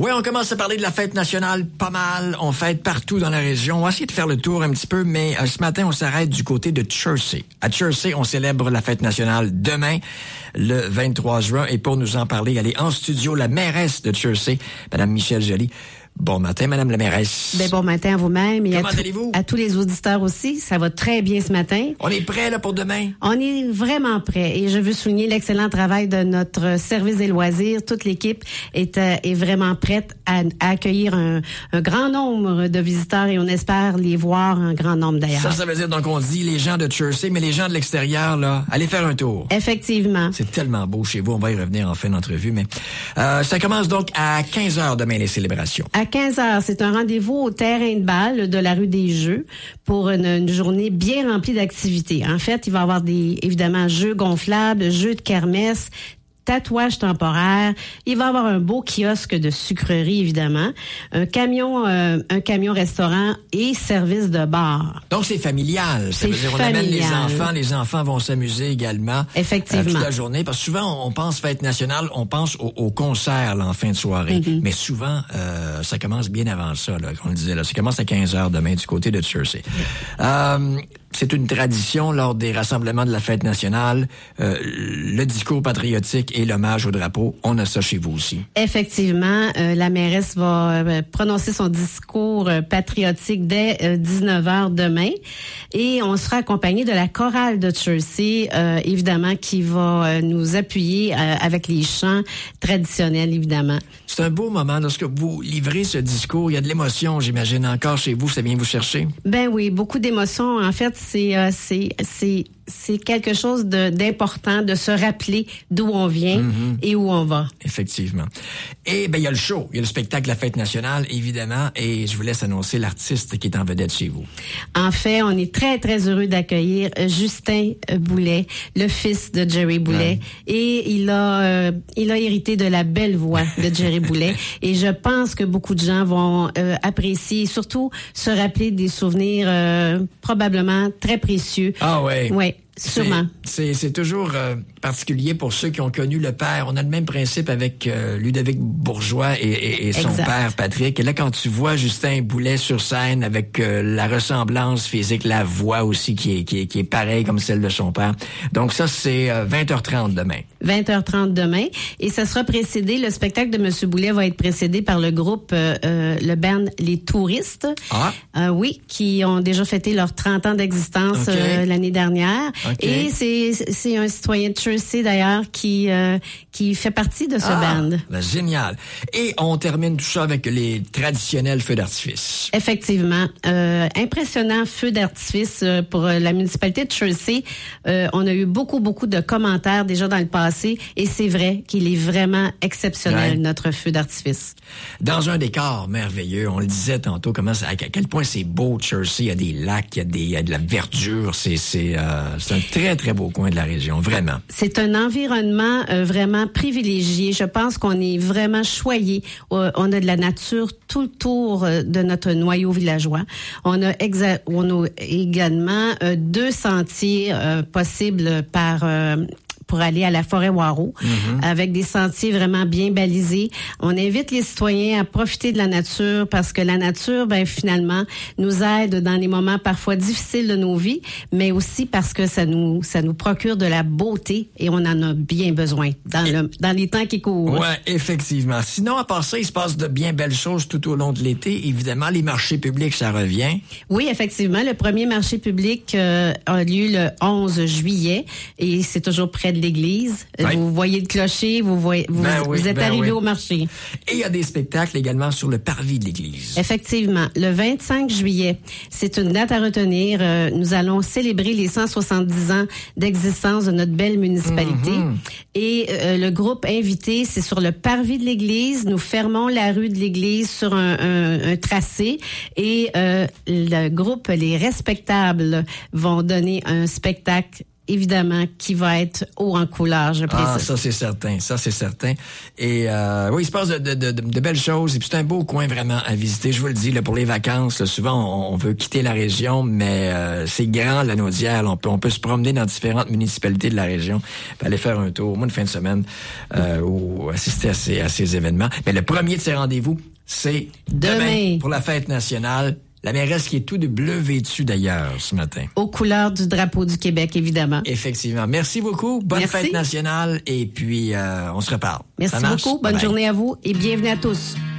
Oui, on commence à parler de la fête nationale pas mal. On fête partout dans la région. On va essayer de faire le tour un petit peu, mais ce matin, on s'arrête du côté de Chersey. À Chersey, on célèbre la fête nationale demain, le 23 juin. Et pour nous en parler, elle est en studio, la mairesse de Chersey, Mme Michèle Joly. Bon matin, Madame la mairesse. Bon matin à vous-même et Comment allez-vous? À tous les auditeurs aussi. Ça va très bien ce matin. On est prêt là pour demain? On est vraiment prêt et je veux souligner l'excellent travail de notre service des loisirs. Toute l'équipe est vraiment prête à accueillir un grand nombre de visiteurs et on espère les voir en grand nombre d'ailleurs. Ça veut dire donc on dit les gens de Chersey, mais les gens de l'extérieur, là, allez faire un tour. Effectivement. C'est tellement beau chez vous. On va y revenir en fin d'entrevue, mais ça commence donc à 15h demain, les célébrations. À 15h, c'est un rendez-vous au terrain de balle de la rue des Jeux pour une journée bien remplie d'activités. En fait, il va y avoir évidemment jeux gonflables, jeux de kermesse, tatouage temporaire. Il va y avoir un beau kiosque de sucreries, évidemment, un camion restaurant et service de bar. Donc, c'est familial. Ça veut dire, on amène les enfants vont s'amuser également. Effectivement. Toute la journée. Parce que souvent, on pense fête nationale, on pense au concert, là, en fin de soirée. Mm-hmm. Mais souvent, ça commence bien avant ça, là, qu'on le disait, là. Ça commence à 15h demain du côté de Chersey. C'est une tradition lors des rassemblements de la fête nationale, le discours patriotique et l'hommage au drapeau. On a ça chez vous aussi. Effectivement, la mairesse va prononcer son discours patriotique dès 19h demain et on sera accompagné de la chorale de Chersey, évidemment, qui va nous appuyer avec les chants traditionnels, évidemment. C'est un beau moment lorsque vous livrez ce discours. Il y a de l'émotion, j'imagine, encore chez vous. Ça vient vous chercher? Ben oui, beaucoup d'émotions. En fait, c'est quelque chose d'important de se rappeler d'où on vient et où on va. Effectivement. Et il y a le show, il y a le spectacle La Fête nationale, évidemment, et je vous laisse annoncer l'artiste qui est en vedette chez vous. En fait, on est très, très heureux d'accueillir Justin Boulet, le fils de Jerry Boulet, et il a hérité de la belle voix de Jerry Boulet, et je pense que beaucoup de gens vont apprécier, et surtout se rappeler des souvenirs probablement très précieux. Ah ouais. Ouais. Sûrement. C'est toujours particulier pour ceux qui ont connu le père. On a le même principe avec Ludovic Bourgeois et son père Patrick. Et là, quand tu vois Justin Boulet sur scène avec la ressemblance physique, la voix aussi qui est pareille comme celle de son père. Donc ça, c'est 20h30 demain. 20h30 demain. Et ça sera précédé, le spectacle de M. Boulet va être précédé par le groupe, le band Les Touristes. Ah. Oui, qui ont déjà fêté leurs 30 ans d'existence l'année dernière. Okay. Et c'est un citoyen de Chersey d'ailleurs qui fait partie de ce band. Ben, génial. Et on termine tout ça avec les traditionnels feux d'artifice. Effectivement, impressionnant feu d'artifice pour la municipalité de Chersey. On a eu beaucoup de commentaires déjà dans le passé et c'est vrai qu'il est vraiment exceptionnel notre feu d'artifice. Dans un décor merveilleux, on le disait tantôt à quel point c'est beau Chersey, il y a des lacs, il y a de la verdure, c'est un très, très beau coin de la région, vraiment. C'est un environnement vraiment privilégié. Je pense qu'on est vraiment choyé. On a de la nature tout le tour de notre noyau villageois. On a également 2 sentiers possibles pour aller à la forêt Waro, avec des sentiers vraiment bien balisés. On invite les citoyens à profiter de la nature parce que la nature, finalement, nous aide dans les moments parfois difficiles de nos vies, mais aussi parce que ça nous procure de la beauté et on en a bien besoin dans les temps qui courent. Ouais, effectivement. Sinon, à part ça, il se passe de bien belles choses tout au long de l'été. Évidemment, les marchés publics, ça revient. Oui, effectivement. Le premier marché public a lieu le 11 juillet et c'est toujours près de l'église. Oui. Vous voyez le clocher, vous êtes arrivé au marché. Et il y a des spectacles également sur le parvis de l'église. Effectivement. Le 25 juillet, c'est une date à retenir. Nous allons célébrer les 170 ans d'existence de notre belle municipalité. Et le groupe invité, c'est sur le parvis de l'église. Nous fermons la rue de l'église sur un tracé et le groupe Les Respectables vont donner un spectacle évidemment, qui va être haut en couleur, je précise. Ah, ça c'est certain, Et oui, il se passe de belles choses. Et puis c'est un beau coin vraiment à visiter. Je vous le dis, là, pour les vacances, là, souvent on veut quitter la région, mais c'est grand, la Naudière. On peut se promener dans différentes municipalités de la région, puis aller faire un tour, au moins une fin de semaine, ou assister à ces événements. Mais le premier de ces rendez-vous, c'est demain pour la fête nationale. La mairesse qui est tout de bleu vêtue d'ailleurs ce matin. Aux couleurs du drapeau du Québec, évidemment. Effectivement. Merci beaucoup. Bonne fête nationale et puis on se reparle. Merci beaucoup. Bonne journée à vous et bienvenue à tous.